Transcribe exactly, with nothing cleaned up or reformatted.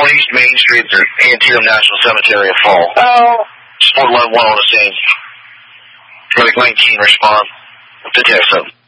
one East Main Street, the Antietam National Cemetery in Fall. Oh. Sport line one on the scene. Medic nineteen, respond. Detect something.